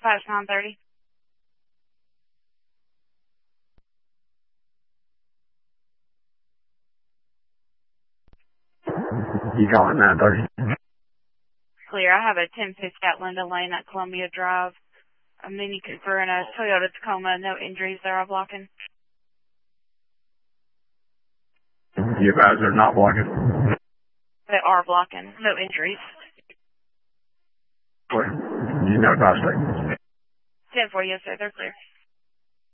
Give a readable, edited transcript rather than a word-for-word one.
past 9:30. You calling 9:30? Clear. I have a 1050 at Linda Lane at Columbia Drive. A Mini Cooper and a Toyota Tacoma. No injuries there are blocking. You guys are not blocking? They are blocking. No injuries. You know if I say. 10-4, yes, sir. They're clear.